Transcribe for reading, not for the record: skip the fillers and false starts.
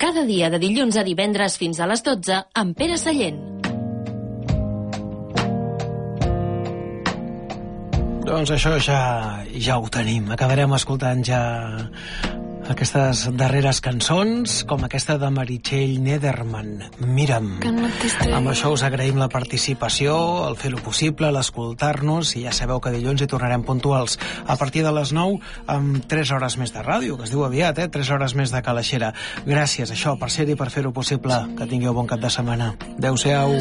Cada dia de dilluns a divendres fins a les 12 amb Pere Sallent. Doncs això ja ho tenim. Acabarem escoltant ja aquestes darreres cançons, com aquesta de Meritxell Nederman, Mira'm. Amb això us agraïm la participació, el fer-ho possible, l'escoltar-nos, i ja sabeu que dilluns hi tornarem puntuals a partir de les 9 amb 3 hores més de ràdio, que es diu aviat, 3 hores més de calaixera. Gràcies, això, per ser-hi, per fer-ho possible. Que tingueu bon cap de setmana. Adéu-siau.